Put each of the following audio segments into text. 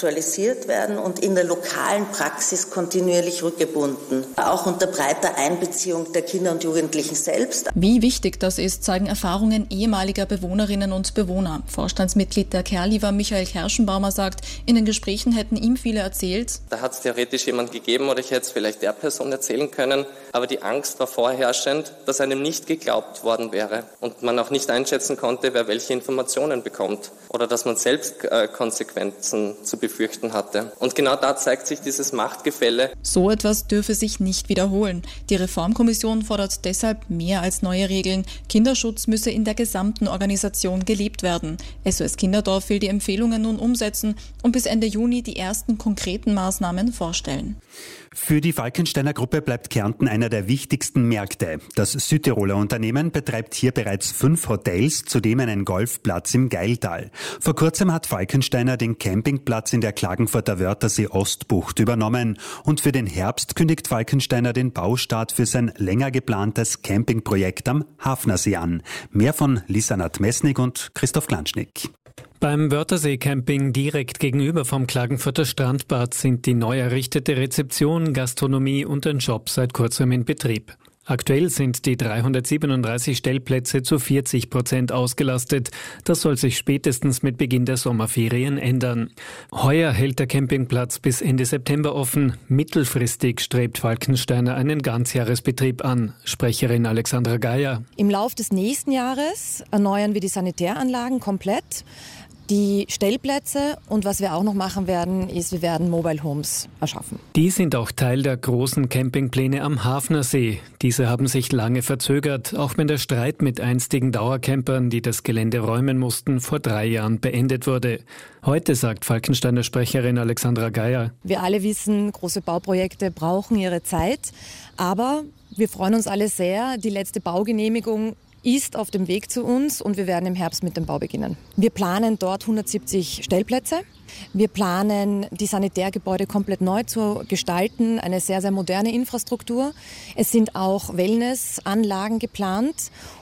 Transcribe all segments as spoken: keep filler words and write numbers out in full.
aktualisiert werden und in der lokalen Praxis kontinuierlich rückgebunden, auch unter breiter Einbeziehung der Kinder und Jugendlichen selbst. Wie wichtig das ist, zeigen Erfahrungen ehemaliger Bewohnerinnen und Bewohner. Vorstandsmitglied der Care-Liva Michael Kerschenbaumer sagt, in den Gesprächen hätten ihm viele erzählt: Da hat es theoretisch jemand gegeben oder ich hätte es vielleicht der Person erzählen können, aber die Angst war vorherrschend, dass einem nicht geglaubt worden wäre und man auch nicht einschätzen konnte, wer welche Informationen bekommt oder dass man selbst äh, Konsequenzen zu befürchten hatte. Und genau da zeigt sich dieses Machtgefälle. So etwas dürfe sich nicht wiederholen. Die Reformkommission fordert deshalb mehr als neue Regeln. Kinderschutz müsse in der gesamten Organisation gelebt werden. S O S Kinderdorf will die Empfehlungen nun umsetzen und bis Ende Juni die ersten konkreten Maßnahmen vorstellen. Für die Falkensteiner Gruppe bleibt Kärnten einer der wichtigsten Märkte. Das Südtiroler Unternehmen betreibt hier bereits fünf Hotels, zudem einen Golfplatz im Geiltal. Vor kurzem hat Falkensteiner den Campingplatz in der Klagenfurter Wörthersee Ostbucht übernommen. Und für den Herbst kündigt Falkensteiner den Baustart für sein länger geplantes Campingprojekt am Hafnersee an. Mehr von Lisa Nath-Messnig und Christoph Klanschnick. Beim Wörthersee-Camping direkt gegenüber vom Klagenfurter Strandbad sind die neu errichtete Rezeption, Gastronomie und ein Shop seit kurzem in Betrieb. Aktuell sind die dreihundertsiebenunddreißig Stellplätze zu vierzig Prozent ausgelastet. Das soll sich spätestens mit Beginn der Sommerferien ändern. Heuer hält der Campingplatz bis Ende September offen. Mittelfristig strebt Falkensteiner einen Ganzjahresbetrieb an. Sprecherin Alexandra Geier. Im Lauf des nächsten Jahres erneuern wir die Sanitäranlagen komplett, die Stellplätze, und was wir auch noch machen werden, ist, wir werden Mobile Homes erschaffen. Die sind auch Teil der großen Campingpläne am Hafnersee. Diese haben sich lange verzögert, auch wenn der Streit mit einstigen Dauercampern, die das Gelände räumen mussten, vor drei Jahren beendet wurde. Heute sagt Falkensteiner Sprecherin Alexandra Geier: Wir alle wissen, große Bauprojekte brauchen ihre Zeit, aber wir freuen uns alle sehr. Die letzte Baugenehmigung ist auf dem Weg zu uns und wir werden im Herbst mit dem Bau beginnen. Wir planen dort hundertsiebzig Stellplätze. Wir planen, die Sanitärgebäude komplett neu zu gestalten, eine sehr, sehr moderne Infrastruktur. Es sind auch Wellnessanlagen geplant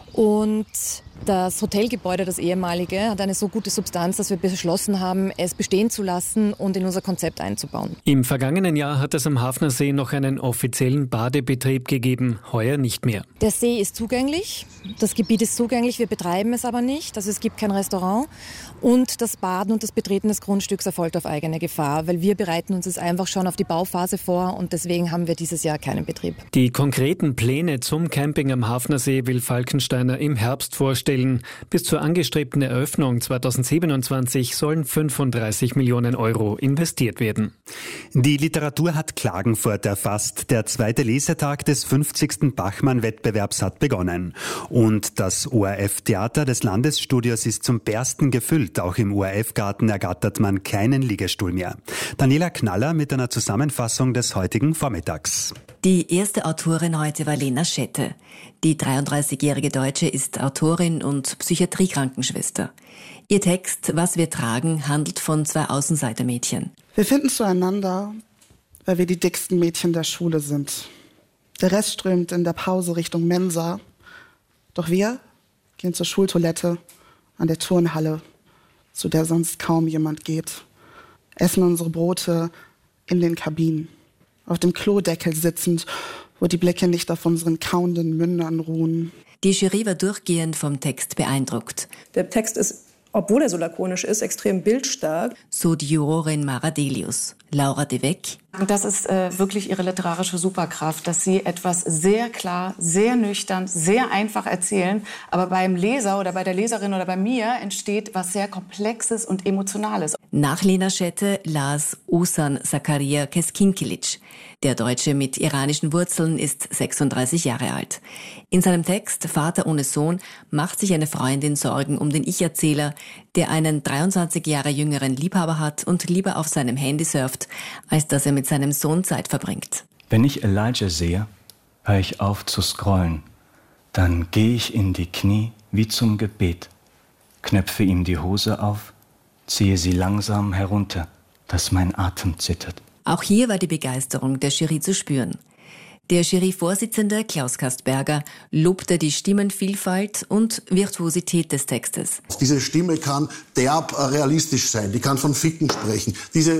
und das Hotelgebäude, das ehemalige, hat eine so gute Substanz, dass wir beschlossen haben, es bestehen zu lassen und in unser Konzept einzubauen. Im vergangenen Jahr hat es am Hafnersee noch einen offiziellen Badebetrieb gegeben, heuer nicht mehr. Der See ist zugänglich, das Gebiet ist zugänglich, wir betreiben es aber nicht, also es gibt kein Restaurant. Und das Baden und das Betreten des Grundstücks erfolgt auf eigene Gefahr, weil wir bereiten uns jetzt einfach schon auf die Bauphase vor und deswegen haben wir dieses Jahr keinen Betrieb. Die konkreten Pläne zum Camping am Hafnersee will Falkensteiner im Herbst vorstellen. Bis zur angestrebten Eröffnung zweitausendsiebenundzwanzig sollen fünfunddreißig Millionen Euro investiert werden. Die Literatur hat Klagenfurt erfasst. Der zweite Lesetag des fünfzigsten Bachmann-Wettbewerbs hat begonnen. Und das O R F-Theater des Landesstudios ist zum Bersten gefüllt. Auch im O R F-Garten ergattert man keinen Liegestuhl mehr. Daniela Knaller mit einer Zusammenfassung des heutigen Vormittags. Die erste Autorin heute war Lena Schette. Die dreiunddreißigjährige Deutsche ist Autorin und Psychiatriekrankenschwester. Ihr Text »Was wir tragen« handelt von zwei Außenseitermädchen. Wir finden zueinander, weil wir die dicksten Mädchen der Schule sind. Der Rest strömt in der Pause Richtung Mensa. Doch wir gehen zur Schultoilette an der Turnhalle, zu der sonst kaum jemand geht. Essen unsere Brote in den Kabinen. Auf dem Klodeckel sitzend, wo die Blicke nicht auf unseren kauenden Mündern ruhen. Die Jury war durchgehend vom Text beeindruckt. Der Text ist, obwohl er so lakonisch ist, extrem bildstark. So die Jurorin Mara Delius. Laura de Weck. Das ist äh, wirklich ihre literarische Superkraft, dass sie etwas sehr klar, sehr nüchtern, sehr einfach erzählen, aber beim Leser oder bei der Leserin oder bei mir entsteht was sehr Komplexes und Emotionales. Nach Lena Schette las Oğuzhan Zakaria Keskinkilic. Der Deutsche mit iranischen Wurzeln ist sechsunddreißig Jahre alt. In seinem Text »Vater ohne Sohn« macht sich eine Freundin Sorgen um den Ich-Erzähler, der einen dreiundzwanzig Jahre jüngeren Liebhaber hat und lieber auf seinem Handy surft, als dass er mit seinem Sohn Zeit verbringt. Wenn ich Elijah sehe, höre ich auf zu scrollen. Dann gehe ich in die Knie wie zum Gebet, knöpfe ihm die Hose auf, ziehe sie langsam herunter, dass mein Atem zittert. Auch hier war die Begeisterung der Jury zu spüren. Der Juryvorsitzende Klaus Kastberger lobte die Stimmenvielfalt und Virtuosität des Textes. Diese Stimme kann derb realistisch sein, die kann von Ficken sprechen. Diese